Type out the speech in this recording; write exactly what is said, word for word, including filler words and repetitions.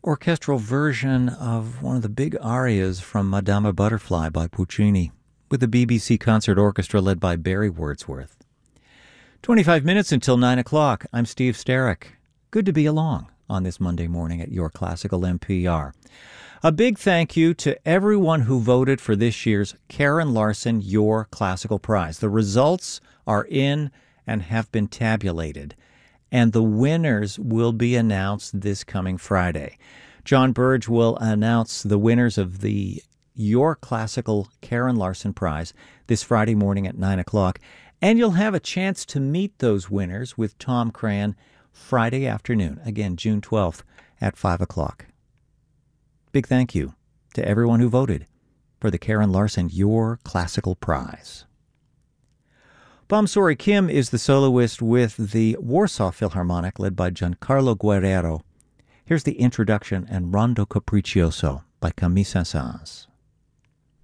orchestral version of one of the big arias from Madama Butterfly by Puccini, with the B B C Concert Orchestra led by Barry Wordsworth. twenty-five minutes until nine o'clock. I'm Steve Sterrick. Good to be along on this Monday morning at Your Classical N P R. A big thank you to everyone who voted for this year's Karen Larson Your Classical Prize. The results are in and have been tabulated, and the winners will be announced this coming Friday. John Burge will announce the winners of the Your Classical Karen Larson Prize this Friday morning at nine o'clock, and you'll have a chance to meet those winners with Tom Cran Friday afternoon, again, June twelfth at five o'clock. Big thank you to everyone who voted for the Karen Larson Your Classical Prize. Bomsori Kim is the soloist with the Warsaw Philharmonic led by Giancarlo Guerrero. Here's the introduction and Rondo Capriccioso by Camille Saint-Saëns.